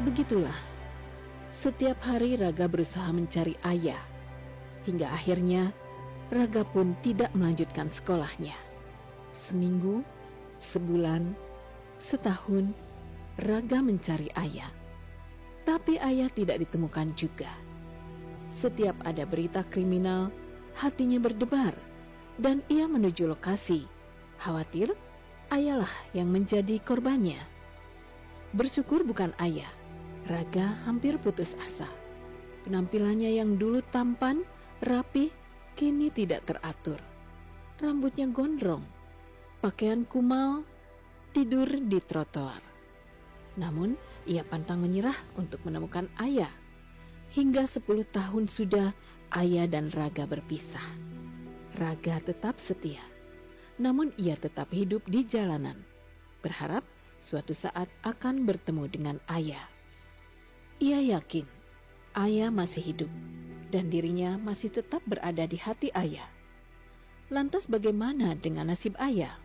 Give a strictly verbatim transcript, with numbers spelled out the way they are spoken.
Begitulah, setiap hari Raga berusaha mencari ayah. Hingga akhirnya, Raga pun tidak melanjutkan sekolahnya. Seminggu, sebulan, setahun, Raga mencari ayah. Tapi ayah tidak ditemukan juga. Setiap ada berita kriminal, hatinya berdebar, dan ia menuju lokasi. Khawatir ayahlah yang menjadi korbannya. Bersyukur bukan ayah, Raga hampir putus asa. Penampilannya yang dulu tampan, rapih, kini tidak teratur. Rambutnya gondrong, pakaian kumal, tidur di trotoar. Namun, ia pantang menyerah untuk menemukan ayah. Hingga sepuluh tahun sudah ayah dan Raga berpisah. Raga tetap setia, namun ia tetap hidup di jalanan, berharap suatu saat akan bertemu dengan ayah. Ia yakin ayah masih hidup dan dirinya masih tetap berada di hati ayah. Lantas bagaimana dengan nasib ayah?